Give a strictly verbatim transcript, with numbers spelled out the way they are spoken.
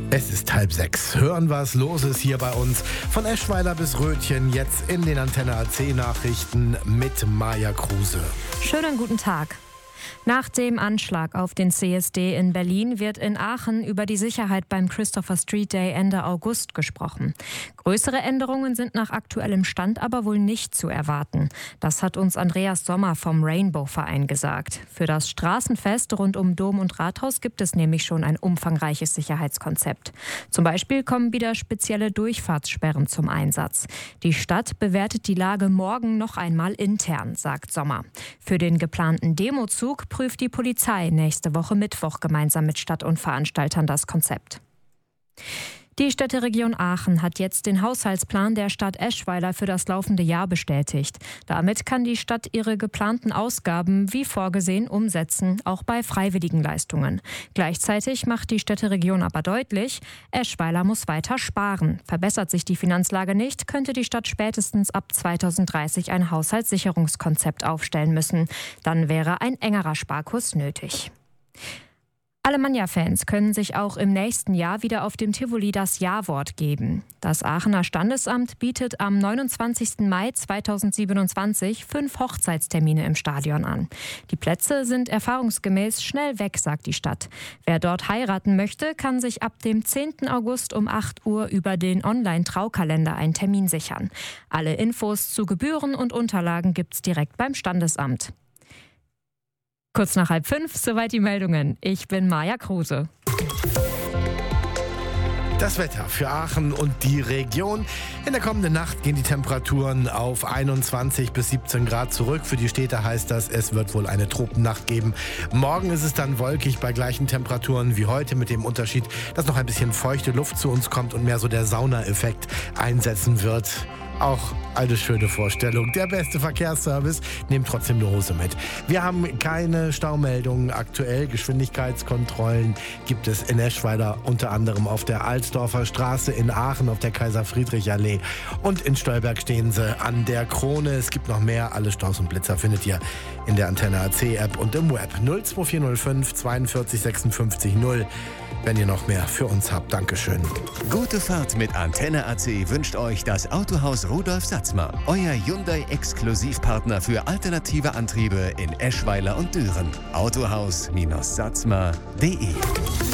Es ist halb sechs. Hören, was los ist hier bei uns. Von Eschweiler bis Rötchen, jetzt in den Antenne A C Nachrichten mit Maja Kruse. Schönen guten Tag. Nach dem Anschlag auf den C S D in Berlin wird in Aachen über die Sicherheit beim Christopher Street Day Ende August gesprochen. Größere Änderungen sind nach aktuellem Stand aber wohl nicht zu erwarten. Das hat uns Andreas Sommer vom Rainbow-Verein gesagt. Für das Straßenfest rund um Dom und Rathaus gibt es nämlich schon ein umfangreiches Sicherheitskonzept. Zum Beispiel kommen wieder spezielle Durchfahrtssperren zum Einsatz. Die Stadt bewertet die Lage morgen noch einmal intern, sagt Sommer. Für den geplanten Demozug prüft die Polizei nächste Woche Mittwoch gemeinsam mit Stadt und Veranstaltern das Konzept. Die Städteregion Aachen hat jetzt den Haushaltsplan der Stadt Eschweiler für das laufende Jahr bestätigt. Damit kann die Stadt ihre geplanten Ausgaben wie vorgesehen umsetzen, auch bei freiwilligen Leistungen. Gleichzeitig macht die Städteregion aber deutlich, Eschweiler muss weiter sparen. Verbessert sich die Finanzlage nicht, könnte die Stadt spätestens ab zweitausenddreißig ein Haushaltssicherungskonzept aufstellen müssen. Dann wäre ein engerer Sparkurs nötig. Alemannia-Fans können sich auch im nächsten Jahr wieder auf dem Tivoli das Ja-Wort geben. Das Aachener Standesamt bietet am neunundzwanzigsten Mai zweitausendsiebenundzwanzig fünf Hochzeitstermine im Stadion an. Die Plätze sind erfahrungsgemäß schnell weg, sagt die Stadt. Wer dort heiraten möchte, kann sich ab dem zehnten August um acht Uhr über den Online-Traukalender einen Termin sichern. Alle Infos zu Gebühren und Unterlagen gibt's direkt beim Standesamt. Kurz nach halb fünf, soweit die Meldungen. Ich bin Maja Kruse. Das Wetter für Aachen und die Region. In der kommenden Nacht gehen die Temperaturen auf einundzwanzig bis siebzehn Grad zurück. Für die Städte heißt das, es wird wohl eine Tropennacht geben. Morgen ist es dann wolkig bei gleichen Temperaturen wie heute, mit dem Unterschied, dass noch ein bisschen feuchte Luft zu uns kommt und mehr so der Saunaeffekt einsetzen wird. Auch eine schöne Vorstellung. Der beste Verkehrsservice, nehmt trotzdem eine Hose mit. Wir haben keine Staumeldungen aktuell. Geschwindigkeitskontrollen gibt es in Eschweiler, unter anderem auf der Alsdorfer Straße, in Aachen auf der Kaiser-Friedrich-Allee und in Stolberg stehen sie an der Krone. Es gibt noch mehr. Alle Staus und Blitzer findet ihr in der Antenne A C App und im Web. null zwei vier null fünf zweiundvierzig sechsundfünfzig null. Wenn ihr noch mehr für uns habt. Dankeschön. Gute Fahrt mit Antenne A C wünscht euch das Autohaus Rudolf Satzma. Euer Hyundai-Exklusivpartner für alternative Antriebe in Eschweiler und Düren. Autohaus Satzma punkt de